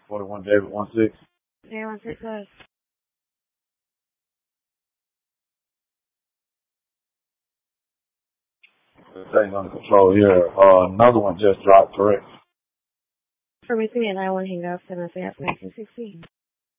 41 David 16. Yeah, 16. Thing under control here. Another one just dropped, correct? For me to be an I want to hang up, and I say that's 1916.